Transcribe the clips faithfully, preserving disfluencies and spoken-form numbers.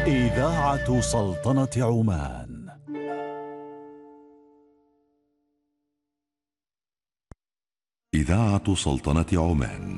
إذاعة سلطنة عمان. إذاعة سلطنة عمان.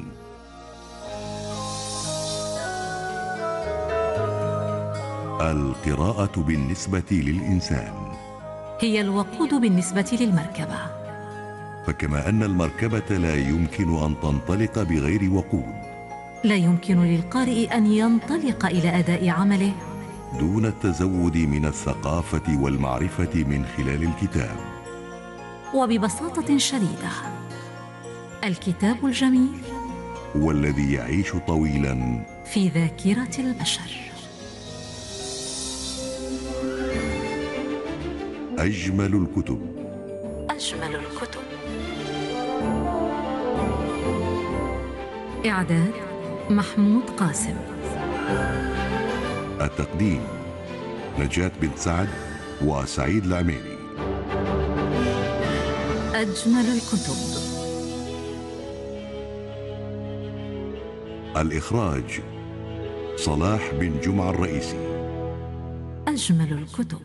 القراءة بالنسبة للإنسان هي الوقود بالنسبة للمركبة، فكما أن المركبة لا يمكن أن تنطلق بغير وقود، لا يمكن للقارئ أن ينطلق إلى أداء عمله دون التزود من الثقافة والمعرفة من خلال الكتاب. وببساطة شديدة، الكتاب الجميل هو الذي يعيش طويلا في ذاكرة البشر. أجمل الكتب. أجمل الكتب. إعداد محمود قاسم. التقديم نجاة بن سعد وسعيد العميري. أجمل الكتب. الإخراج صلاح بن جمعة الرئيسي. أجمل الكتب.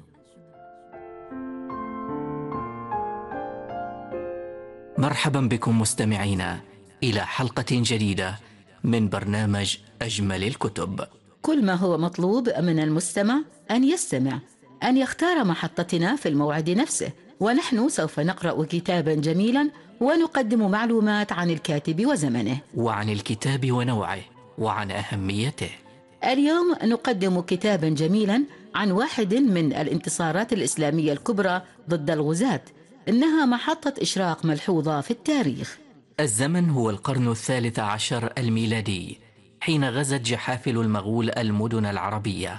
مرحبا بكم مستمعينا إلى حلقة جديدة من برنامج أجمل الكتب. كل ما هو مطلوب من المستمع أن يستمع، أن يختار محطتنا في الموعد نفسه، ونحن سوف نقرأ كتابا جميلا ونقدم معلومات عن الكاتب وزمنه، وعن الكتاب ونوعه، وعن أهميته. اليوم نقدم كتابا جميلا عن واحد من الانتصارات الإسلامية الكبرى ضد الغزاة، إنها محطة إشراق ملحوظة في التاريخ. الزمن هو القرن الثالث عشر الميلادي، حين غزت جحافل المغول المدن العربية،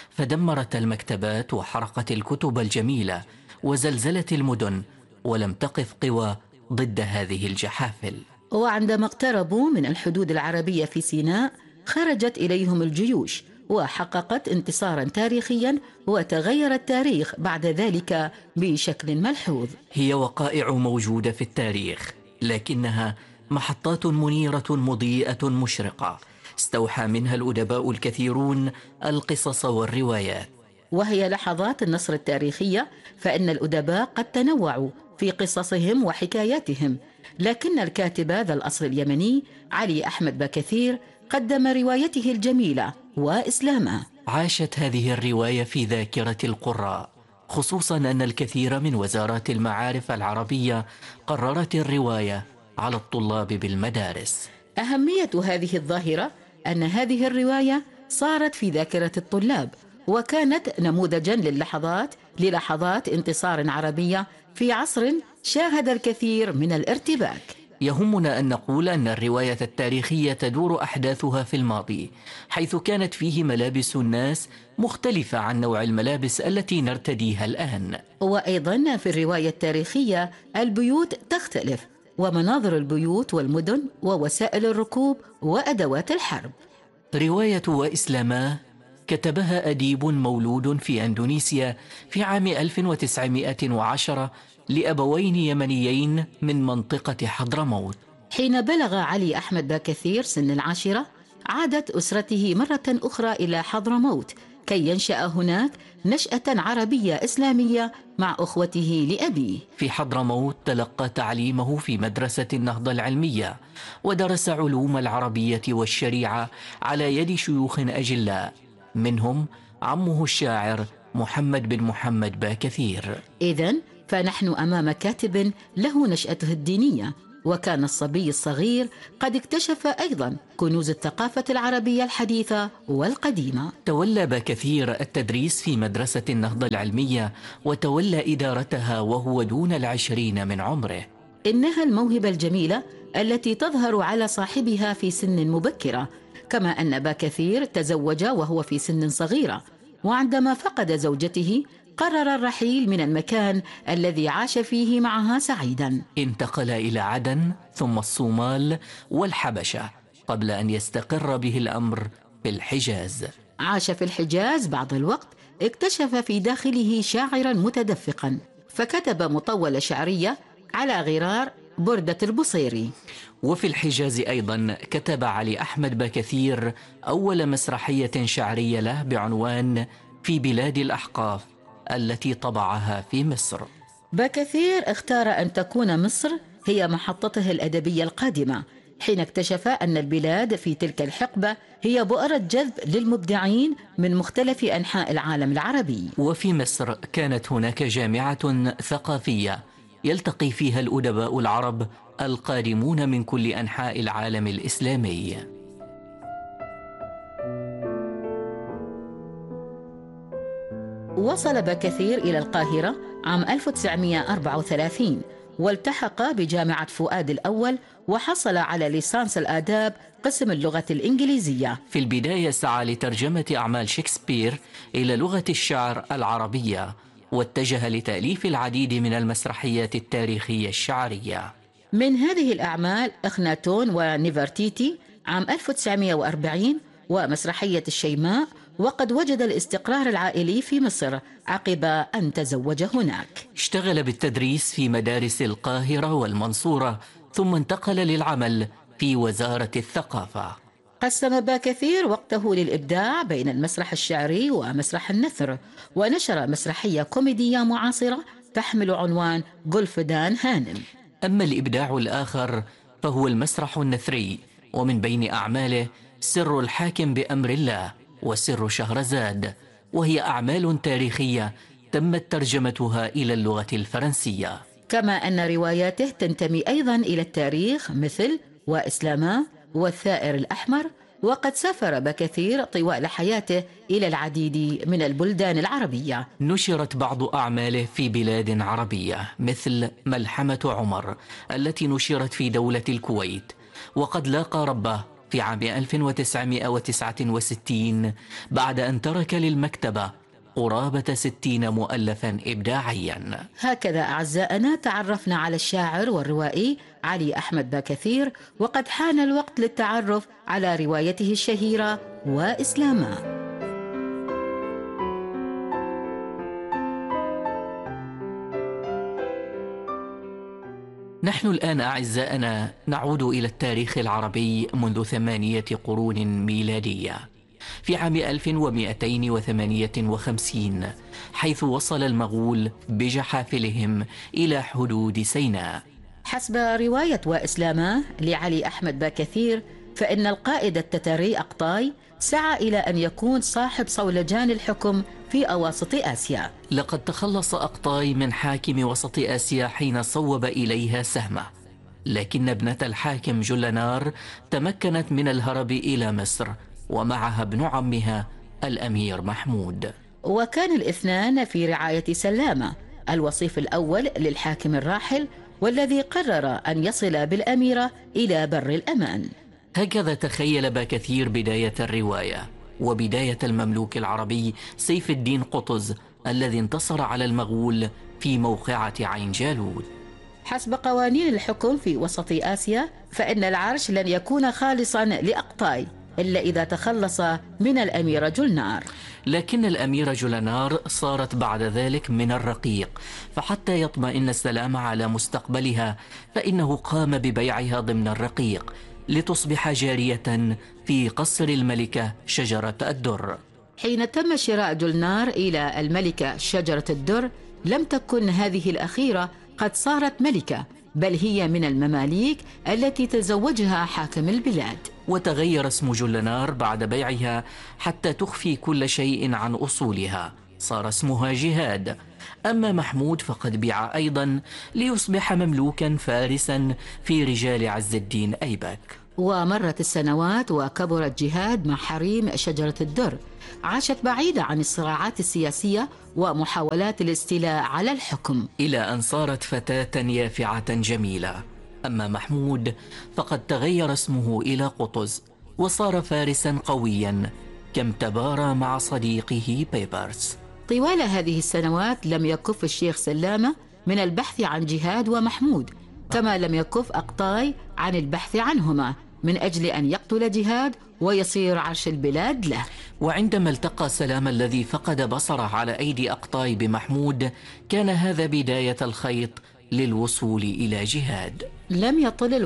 فدمرت المكتبات وحرقت الكتب الجميلة وزلزلت المدن، ولم تقف قوى ضد هذه الجحافل. وعندما اقتربوا من الحدود العربية في سيناء، خرجت إليهم الجيوش وحققت انتصارا تاريخيا، وتغير التاريخ بعد ذلك بشكل ملحوظ. هي وقائع موجودة في التاريخ، لكنها محطات منيرة مضيئة مشرقة، استوحى منها الأدباء الكثيرون القصص والروايات. وهي لحظات النصر التاريخية، فإن الأدباء قد تنوعوا في قصصهم وحكاياتهم، لكن الكاتب ذا الأصل اليمني علي أحمد باكثير قدم روايته الجميلة وإسلامها. عاشت هذه الرواية في ذاكرة القراء، خصوصا أن الكثير من وزارات المعارف العربية قررت الرواية على الطلاب بالمدارس. أهمية هذه الظاهرة أن هذه الرواية صارت في ذاكرة الطلاب، وكانت نموذجا للحظات للحظات انتصار عربية في عصر شاهد الكثير من الارتباك. يهمنا أن نقول أن الرواية التاريخية تدور أحداثها في الماضي، حيث كانت فيه ملابس الناس مختلفة عن نوع الملابس التي نرتديها الآن. وأيضا في الرواية التاريخية البيوت تختلف، ومناظر البيوت والمدن ووسائل الركوب وأدوات الحرب. رواية وإسلاماه كتبها أديب مولود في أندونيسيا في عام ألف وتسعمائة وعشرة لأبوين يمنيين من منطقة حضرموت. حين بلغ علي أحمد باكثير سن العاشرة، عادت أسرته مرة أخرى إلى حضرموت كي ينشأ هناك نشأة عربية إسلامية مع أخوته لأبيه. في حضرموت تلقى تعليمه في مدرسة النهضة العلمية، ودرس علوم العربية والشريعة على يد شيوخ أجلاء، منهم عمه الشاعر محمد بن محمد باكثير. إذن فنحن أمام كاتب له نشأته الدينية، وكان الصبي الصغير قد اكتشف أيضا كنوز الثقافة العربية الحديثة والقديمة. تولى باكثير التدريس في مدرسة النهضة العلمية، وتولى إدارتها وهو دون العشرين من عمره. إنها الموهبة الجميلة التي تظهر على صاحبها في سن مبكرة، كما أن باكثير تزوج وهو في سن صغيرة، وعندما فقد زوجته قرر الرحيل من المكان الذي عاش فيه معها سعيدا. انتقل إلى عدن ثم الصومال والحبشة، قبل أن يستقر به الأمر في الحجاز. عاش في الحجاز بعض الوقت، اكتشف في داخله شاعرا متدفقا، فكتب مطولة شعرية على غرار بردة البصيري. وفي الحجاز أيضا كتب علي أحمد باكثير أول مسرحية شعرية له بعنوان في بلاد الأحقاف التي طبعها في مصر. باكثير اختار أن تكون مصر هي محطته الأدبية القادمة، حين اكتشف أن البلاد في تلك الحقبة هي بؤرة جذب للمبدعين من مختلف أنحاء العالم العربي. وفي مصر كانت هناك جامعة ثقافية يلتقي فيها الأدباء العرب القادمون من كل أنحاء العالم الإسلامي. وصل باكثير إلى القاهرة عام ألف وتسعمائة وأربعة وثلاثين، والتحق بجامعة فؤاد الأول، وحصل على ليسانس الآداب قسم اللغة الإنجليزية. في البداية سعى لترجمة أعمال شكسبير إلى لغة الشعر العربية، واتجه لتأليف العديد من المسرحيات التاريخية الشعرية. من هذه الأعمال أخناتون ونيفرتيتي عام ألف وتسعمائة وأربعين، ومسرحية الشيماء، وقد وجد الاستقرار العائلي في مصر عقب أن تزوج هناك. اشتغل بالتدريس في مدارس القاهرة والمنصورة، ثم انتقل للعمل في وزارة الثقافة. قسم باكثير وقته للإبداع بين المسرح الشعري ومسرح النثر، ونشر مسرحية كوميدية معاصرة تحمل عنوان غلفدان هانم. أما الإبداع الآخر فهو المسرح النثري، ومن بين أعماله سر الحاكم بأمر الله وسر شهرزاد، وهي أعمال تاريخية تمت ترجمتها إلى اللغة الفرنسية. كما أن رواياته تنتمي أيضا إلى التاريخ مثل وإسلاما والثائر الأحمر، وقد سافر باكثير طوال حياته إلى العديد من البلدان العربية. نشرت بعض أعماله في بلاد عربية مثل ملحمة عمر التي نشرت في دولة الكويت، وقد لاقى ربه في عام ألف وتسعمائة وتسعة وستين بعد أن ترك للمكتبة قرابة ستين مؤلفا إبداعيا. هكذا أعزائنا تعرفنا على الشاعر والروائي علي أحمد باكثير، وقد حان الوقت للتعرف على روايته الشهيرة وإسلاما. نحن الآن أعزائنا نعود إلى التاريخ العربي منذ ثمانية قرون ميلادية، في عام ألف ومئتين وثمانية وخمسين، حيث وصل المغول بجحافلهم إلى حدود سيناء. حسب رواية وإسلاما لعلي أحمد باكثير، فإن القائد التتاري أقطاي سعى إلى أن يكون صاحب صولجان الحكم في أواسط آسيا. لقد تخلص أقطاي من حاكم وسط آسيا حين صوب إليها سهمه، لكن ابنة الحاكم جلنار تمكنت من الهرب إلى مصر، ومعها ابن عمها الأمير محمود. وكان الاثنان في رعاية سلامة الوصيف الأول للحاكم الراحل، والذي قرر أن يصل بالأميرة إلى بر الأمان. هكذا تخيل باكثير بداية الرواية وبداية المملوك العربي سيف الدين قطز الذي انتصر على المغول في موقعة عين جالوت. حسب قوانين الحكم في وسط آسيا، فإن العرش لن يكون خالصا لأقطاي إلا إذا تخلص من الأميرة جلنار. لكن الأميرة جلنار صارت بعد ذلك من الرقيق، فحتى يطمئن السلام على مستقبلها فإنه قام ببيعها ضمن الرقيق لتصبح جارية في قصر الملكة شجرة الدر. حين تم شراء جلنار إلى الملكة شجرة الدر، لم تكن هذه الأخيرة قد صارت ملكة، بل هي من المماليك التي تزوجها حاكم البلاد. وتغير اسم جلنار بعد بيعها حتى تخفي كل شيء عن أصولها، صار اسمها جهاد. أما محمود فقد بيع أيضا ليصبح مملوكا فارسا في رجال عز الدين أيبك. ومرت السنوات وكبرت جهاد مع حريم شجرة الدر، عاشت بعيدة عن الصراعات السياسية ومحاولات الاستيلاء على الحكم، إلى أن صارت فتاة يافعة جميلة. أما محمود فقد تغير اسمه إلى قطز، وصار فارسا قويا كم تبارى مع صديقه بيبرس. طوال هذه السنوات لم يكف الشيخ سلامة من البحث عن جهاد ومحمود، كما لم يكف أقطاي عن البحث عنهما من أجل أن يقتل جهاد ويصير عرش البلاد له. وعندما التقى سلام الذي فقد بصره على أيدي أقطاي بمحمود، كان هذا بداية الخيط للوصول إلى جهاد. لم يطل الوقت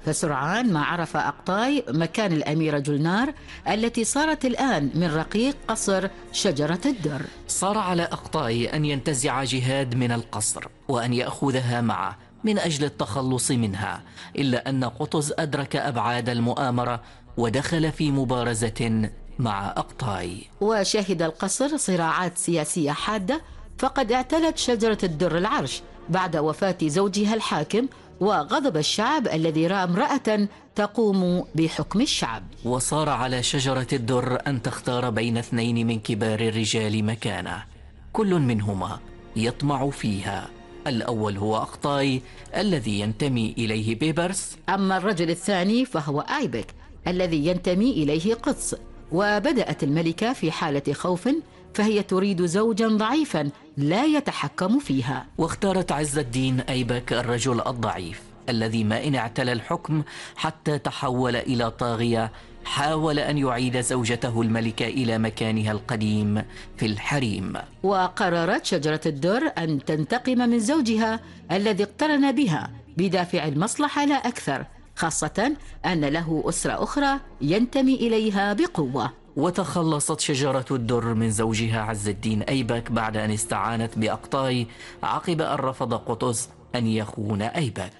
فسرعان ما عرف أقطاي مكان الأميرة جولنار التي صارت الآن من رقيق قصر شجرة الدر. صار على أقطاي أن ينتزع جهاد من القصر وأن يأخذها معه من أجل التخلص منها، إلا أن قطز أدرك أبعاد المؤامرة ودخل في مبارزة مع أقطاي. وشهد القصر صراعات سياسية حادة، فقد اعتلت شجرة الدر العرش بعد وفاة زوجها الحاكم، وغضب الشعب الذي رأى امرأة تقوم بحكم الشعب. وصار على شجرة الدر أن تختار بين اثنين من كبار الرجال مكانه، كل منهما يطمع فيها. الأول هو أقطاي الذي ينتمي إليه بيبرس، أما الرجل الثاني فهو آيبك الذي ينتمي إليه قطز. وبدأت الملكة في حالة خوف، فهي تريد زوجا ضعيفا لا يتحكم فيها. واختارت عز الدين أيبك الرجل الضعيف الذي ما إن اعتلى الحكم حتى تحول إلى طاغية، حاول أن يعيد زوجته الملكة إلى مكانها القديم في الحريم. وقررت شجرة الدر أن تنتقم من زوجها الذي اقترن بها بدافع المصلحة لا أكثر، خاصة أن له أسرة أخرى ينتمي إليها بقوة. وتخلصت شجرة الدر من زوجها عز الدين أيبك بعد أن استعانت بأقطاي عقب أن رفض قطز أن يخون أيبك.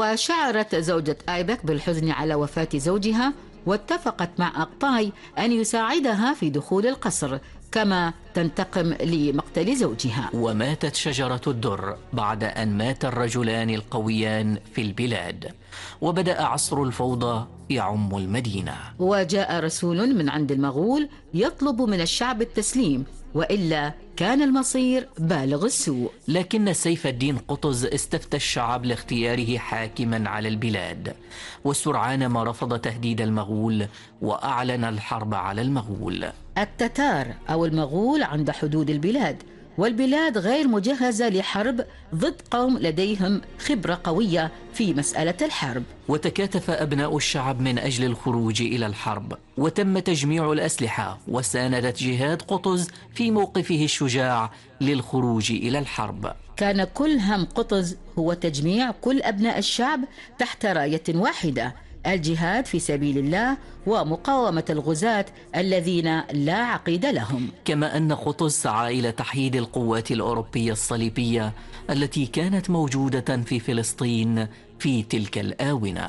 وشعرت زوجة أيبك بالحزن على وفاة زوجها، واتفقت مع أقطاي أن يساعدها في دخول القصر كما تنتقم لمقتل زوجها. وماتت شجرة الدر بعد أن مات الرجلان القويان في البلاد، وبدأ عصر الفوضى يعم المدينة. وجاء رسول من عند المغول يطلب من الشعب التسليم، وإلا كان المصير بالغ السوء. لكن سيف الدين قطز استفتى الشعب لاختياره حاكما على البلاد، وسرعان ما رفض تهديد المغول وأعلن الحرب على المغول. التتار أو المغول عند حدود البلاد، والبلاد غير مجهزة لحرب ضد قوم لديهم خبرة قوية في مسألة الحرب. وتكاتف أبناء الشعب من أجل الخروج إلى الحرب، وتم تجميع الأسلحة، وساندت جهاد قطز في موقفه الشجاع للخروج إلى الحرب. كان كل هم قطز هو تجميع كل أبناء الشعب تحت راية واحدة، الجهاد في سبيل الله ومقاومة الغزاة الذين لا عقيد لهم. كما أن قطز سعى إلى تحييد القوات الأوروبية الصليبية التي كانت موجودة في فلسطين في تلك الآونة.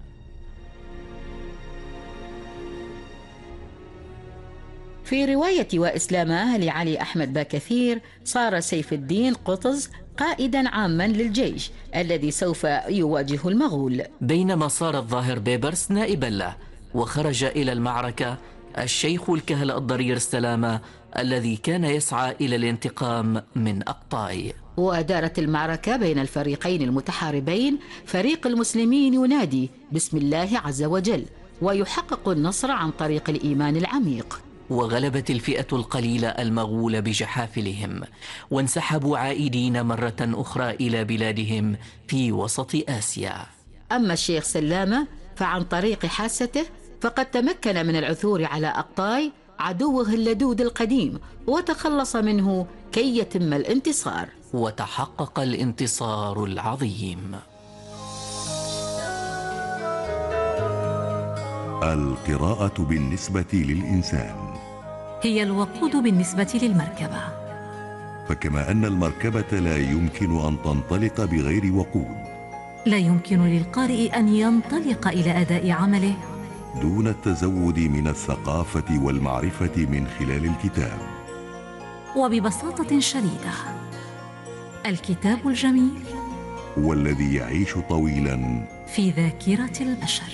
في رواية وإسلاماه لعلي أحمد باكثير، صار سيف الدين قطز قائدا عاما للجيش الذي سوف يواجه المغول، بينما صار الظاهر بيبرس نائبا له. وخرج إلى المعركة الشيخ الكهل الضرير السلامة الذي كان يسعى إلى الانتقام من أقطاي. ودارت المعركة بين الفريقين المتحاربين، فريق المسلمين ينادي بسم الله عز وجل ويحقق النصر عن طريق الإيمان العميق. وغلبت الفئة القليلة المغول بجحافلهم، وانسحبوا عائدين مرة أخرى إلى بلادهم في وسط آسيا. أما الشيخ سلامة فعن طريق حاسته فقد تمكن من العثور على أقطاي عدوه اللدود القديم، وتخلص منه كي يتم الانتصار. وتحقق الانتصار العظيم. القراءة بالنسبة للإنسان هي الوقود بالنسبة للمركبة، فكما أن المركبة لا يمكن أن تنطلق بغير وقود، لا يمكن للقارئ أن ينطلق إلى أداء عمله دون التزود من الثقافة والمعرفة من خلال الكتاب. وببساطة شديدة، الكتاب الجميل هو الذي يعيش طويلا في ذاكرة البشر.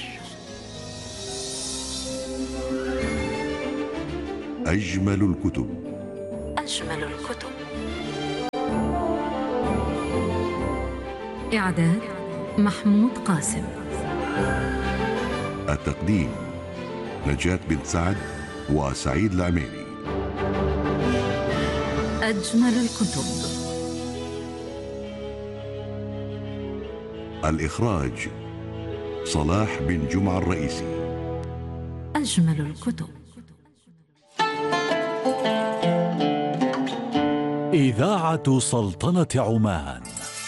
أجمل الكتب أجمل الكتب. إعداد محمود قاسم. التقديم نجاة بن سعد وسعيد العميري. أجمل الكتب. الإخراج صلاح بن جمعة الرئيسي. أجمل الكتب. إذاعة سلطنة عمان.